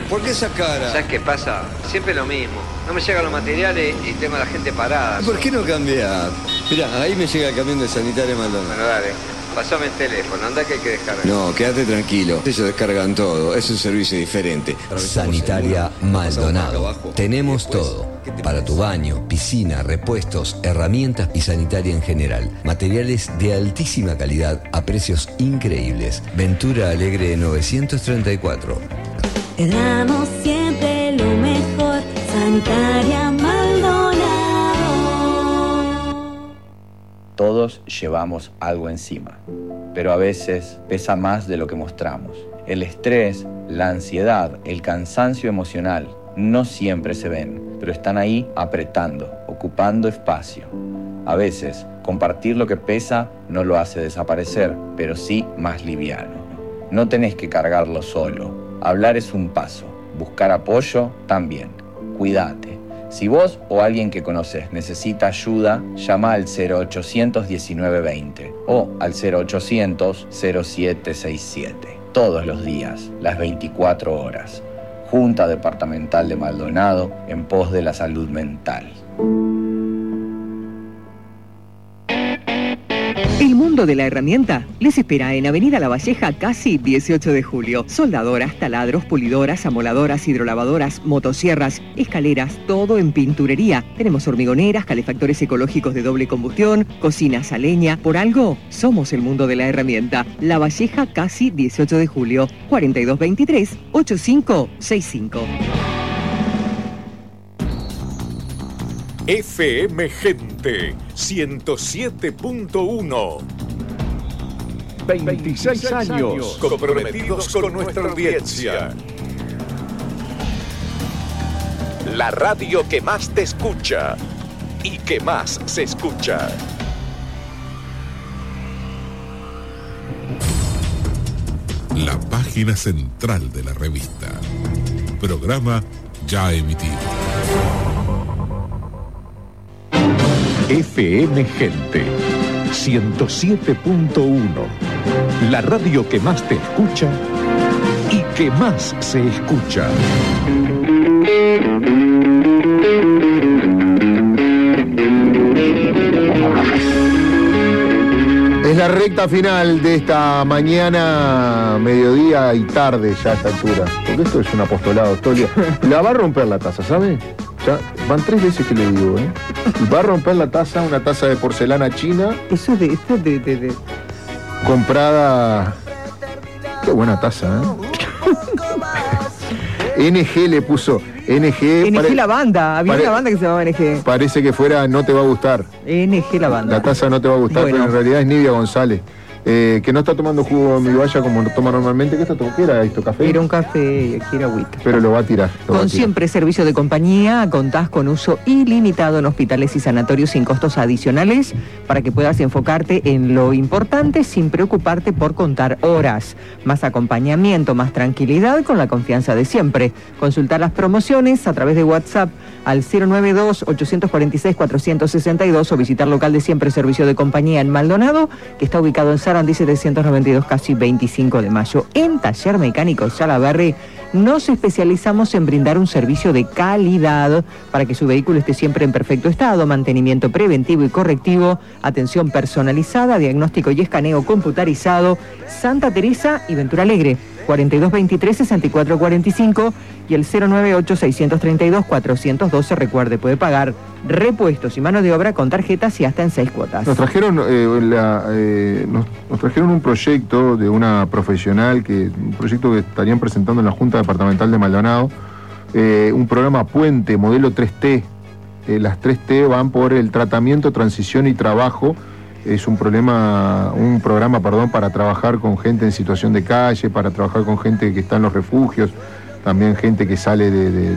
¿Por qué esa cara? ¿Sabes qué pasa? Siempre lo mismo. No me llegan los materiales y tengo a la gente parada. ¿Por qué no cambiar? Mirá, ahí me llega el camión de Sanitaria Maldonado. Bueno, dale. Pasame el teléfono, anda que hay que descargar. No, quédate tranquilo. Ellos descargan todo. Es un servicio diferente. Sanitaria Maldonado. Tenemos todo. Para tu baño, piscina, repuestos, herramientas y sanitaria en general. Materiales de altísima calidad a precios increíbles. Ventura Alegre 934. Te damos siempre lo mejor. Sanitaria Maldonado. Todos llevamos algo encima, pero a veces pesa más de lo que mostramos. El estrés, la ansiedad, el cansancio emocional no siempre se ven, pero están ahí apretando, ocupando espacio. A veces, compartir lo que pesa no lo hace desaparecer, pero sí más liviano. No tenés que cargarlo solo. Hablar es un paso, buscar apoyo también. Cuídate. Si vos o alguien que conoces necesita ayuda, llama al 0800 1920 o al 0800 0767. Todos los días, las 24 horas. Junta Departamental de Maldonado en pos de la salud mental. El mundo de la herramienta les espera en Avenida La Valleja, casi 18 de julio. Soldadoras, taladros, pulidoras, amoladoras, hidrolavadoras, motosierras, escaleras, todo en pinturería. Tenemos hormigoneras, calefactores ecológicos de doble combustión, cocinas a leña. Por algo, somos el mundo de la herramienta. La Valleja, casi 18 de julio. 4223-8565. FM Gente 107.1. 26 años comprometidos con nuestra audiencia. La radio que más te escucha y que más se escucha. La página central de la revista. Programa ya emitido. FM Gente 107.1. La radio que más te escucha y que más se escucha. Es la recta final de esta mañana, mediodía y tarde ya a esta altura. Porque esto es un apostolado todo el día. La va a romper la taza, ¿sabe? Ya van 3 veces que le digo, ¿eh? Y va a romper la taza, una taza de porcelana china. Eso de... Comprada... Qué buena taza, ¿eh? NG le puso... NG la banda, había una banda que se llamaba NG. Parece que fuera No Te Va a Gustar. NG la banda. La taza No Te Va a Gustar, bueno. Pero en realidad es Nidia González. Que no está tomando jugo en mi valla como toma normalmente. ¿Qué está tomando? ¿Qué era esto? ¿Café? Era un café y aquí era agüita. Pero lo va a tirar. Con siempre servicio de compañía, contás con uso ilimitado en hospitales y sanatorios sin costos adicionales para que puedas enfocarte en lo importante sin preocuparte por contar horas. Más acompañamiento, más tranquilidad con la confianza de siempre. Consultar las promociones a través de WhatsApp al 092-846-462 o visitar local de siempre servicio de compañía en Maldonado, que está ubicado en Sarandí 792, casi 25 de mayo. En Taller Mecánico Salaberry nos especializamos en brindar un servicio de calidad para que su vehículo esté siempre en perfecto estado, mantenimiento preventivo y correctivo, atención personalizada, diagnóstico y escaneo computarizado. Santa Teresa y Ventura Alegre, 4223-6445 y el 098-632-412. Recuerde, puede pagar repuestos y mano de obra con tarjetas y hasta en 6 cuotas. Nos trajeron nos trajeron un proyecto de una profesional, un proyecto que estarían presentando en la Junta Departamental de Maldonado, un programa puente, modelo 3T. Las 3T van por el tratamiento, transición y trabajo. Es un programa para trabajar con gente en situación de calle, para trabajar con gente que está en los refugios, también gente que sale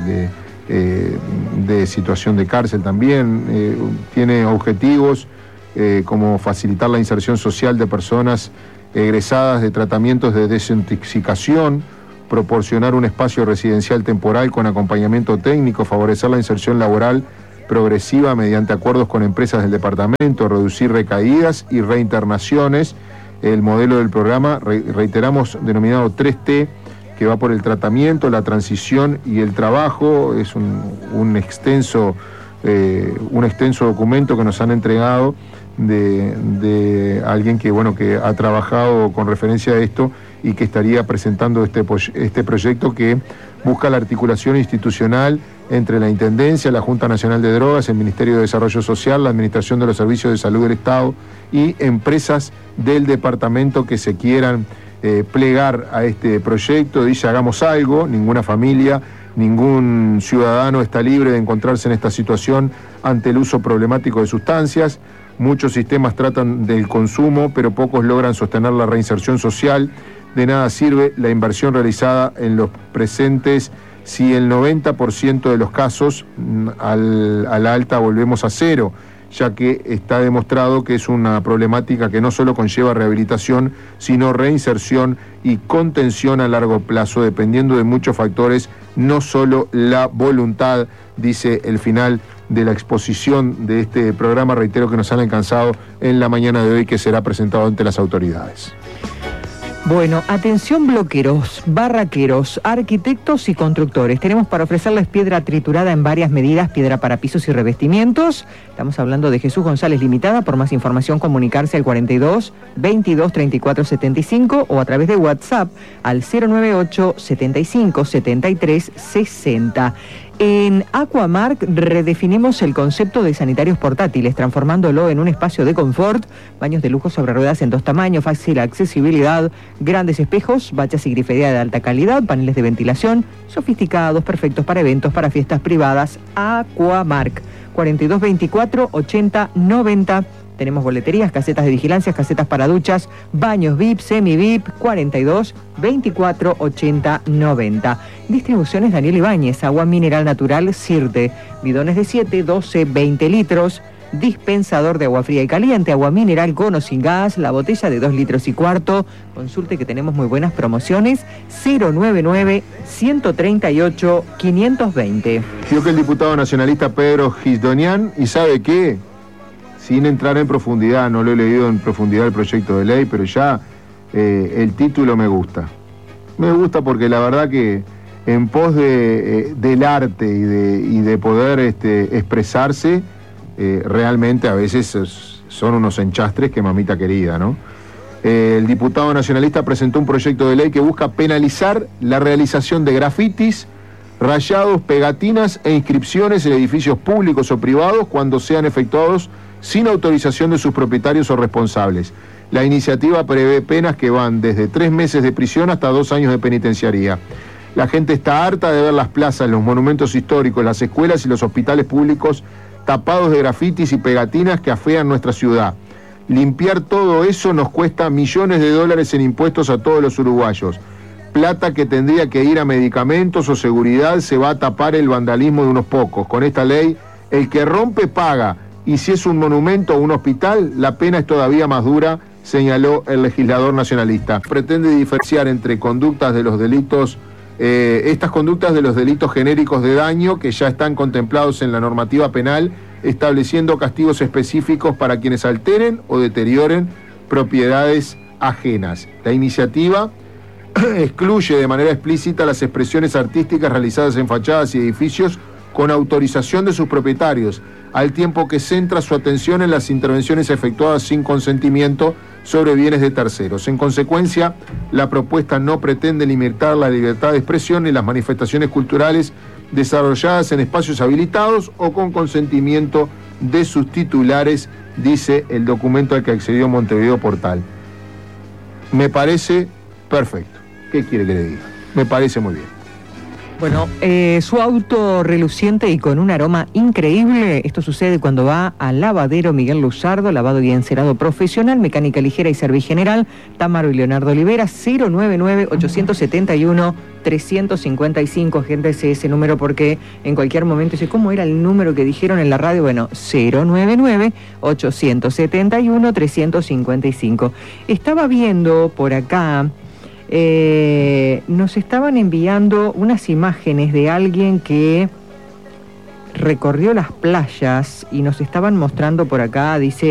de situación de cárcel también. Tiene objetivos como facilitar la inserción social de personas egresadas de tratamientos de desintoxicación, proporcionar un espacio residencial temporal con acompañamiento técnico, favorecer la inserción laboral progresiva mediante acuerdos con empresas del departamento, reducir recaídas y reinternaciones. El modelo del programa, reiteramos, denominado 3T, que va por el tratamiento, la transición y el trabajo. Es un extenso documento que nos han entregado de alguien que ha trabajado con referencia a esto y que estaría presentando este proyecto que busca la articulación institucional entre la Intendencia, la Junta Nacional de Drogas, el Ministerio de Desarrollo Social, la Administración de los Servicios de Salud del Estado y empresas del departamento que se quieran plegar a este proyecto. Dice: hagamos algo. Ninguna familia, ningún ciudadano está libre de encontrarse en esta situación ante el uso problemático de sustancias. Muchos sistemas tratan del consumo, pero pocos logran sostener la reinserción social. De nada sirve la inversión realizada en los presentes si el 90% de los casos a la alta volvemos a cero, ya que está demostrado que es una problemática que no solo conlleva rehabilitación, sino reinserción y contención a largo plazo, dependiendo de muchos factores, no solo la voluntad, dice el final de la exposición de este programa, reitero, que nos han alcanzado en la mañana de hoy, que será presentado ante las autoridades. Bueno, atención bloqueros, barraqueros, arquitectos y constructores. Tenemos para ofrecerles piedra triturada en varias medidas, piedra para pisos y revestimientos. Estamos hablando de Jesús González Limitada. Por más información, comunicarse al 42 22 34 75 o a través de WhatsApp al 098 75 73 60. En Aquamark redefinimos el concepto de sanitarios portátiles, transformándolo en un espacio de confort, baños de lujo sobre ruedas en 2 tamaños, fácil accesibilidad, grandes espejos, bachas y grifería de alta calidad, paneles de ventilación, sofisticados, perfectos para eventos, para fiestas privadas. Aquamark, 42 24 80 90. Tenemos boleterías, casetas de vigilancia, casetas para duchas, baños VIP, semi-VIP, 42 24 80 90. Distribuciones Daniel Ibáñez, agua mineral natural Sirte, bidones de 7, 12, 20 litros, dispensador de agua fría y caliente, agua mineral con o sin gas, la botella de 2 litros y cuarto. Consulte que tenemos muy buenas promociones, 099 138 520. Dijo que el diputado nacionalista Pedro Gisdonian, ¿y sabe qué? Sin entrar en profundidad, no lo he leído en profundidad el proyecto de ley, pero ya el título me gusta. Me gusta porque la verdad que en pos del arte y de poder expresarse, realmente a veces son unos enchastres que mamita querida, ¿no? El diputado nacionalista presentó un proyecto de ley que busca penalizar la realización de grafitis, rayados, pegatinas e inscripciones en edificios públicos o privados cuando sean efectuados sin autorización de sus propietarios o responsables. La iniciativa prevé penas que van desde 3 meses de prisión hasta 2 años de penitenciaría. La gente está harta de ver las plazas, los monumentos históricos, las escuelas y los hospitales públicos tapados de grafitis y pegatinas que afean nuestra ciudad. Limpiar todo eso nos cuesta millones de dólares en impuestos a todos los uruguayos. Plata que tendría que ir a medicamentos o seguridad se va a tapar el vandalismo de unos pocos. Con esta ley, el que rompe paga. Y si es un monumento o un hospital, la pena es todavía más dura, señaló el legislador nacionalista. Pretende diferenciar entre conductas de los delitos, estas conductas de los delitos genéricos de daño que ya están contemplados en la normativa penal, estableciendo castigos específicos para quienes alteren o deterioren propiedades ajenas. La iniciativa excluye de manera explícita las expresiones artísticas realizadas en fachadas y edificios con autorización de sus propietarios, al tiempo que centra su atención en las intervenciones efectuadas sin consentimiento sobre bienes de terceros. En consecuencia, la propuesta no pretende limitar la libertad de expresión ni las manifestaciones culturales desarrolladas en espacios habilitados o con consentimiento de sus titulares, dice el documento al que accedió Montevideo Portal. Me parece perfecto. ¿Qué quiere que le diga? Me parece muy bien. Bueno, su auto reluciente y con un aroma increíble. Esto sucede cuando va al lavadero Miguel Luzardo, lavado y encerado profesional, mecánica ligera y servicio general. Tamaro y Leonardo Olivera, 099-871-355. Agéndese ese número porque en cualquier momento dice, ¿cómo era el número que dijeron en la radio? Bueno, 099-871-355. Estaba viendo por acá... nos estaban enviando unas imágenes de alguien que recorrió las playas y nos estaban mostrando por acá, dice